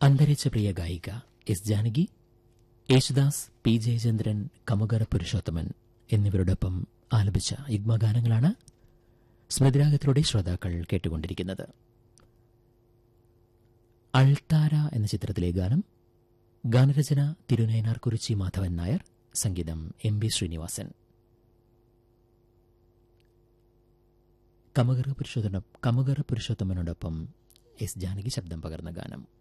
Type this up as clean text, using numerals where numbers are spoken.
അന്തരിച്ച പ്രിയ ഗായിക S Janaki, Yesudas, P Jayachandran, Kamukara Purushothaman എന്നിവരോടൊപ്പം ആലപിച്ച യുഗ്മഗാനങ്ങളാണ് സ്മൃതിരാഗത്തിലൂടെ ശ്രോതാക്കൾ കേട്ടുകൊണ്ടിരിക്കുന്നത്. അൾത്താര എന്ന ചിത്രത്തിലെ ഗാനം. ഗാനരചന തിരുനയനാർ കുറിച്ചി മാധവൻ നായർ, സംഗീതം എം.ബി. ശ്രീനിവാസൻ. കമുകറ പുരുഷോത്തമനോടൊപ്പം എസ് ജാനകി ശബ്ദം പകർന്ന ഗാനം.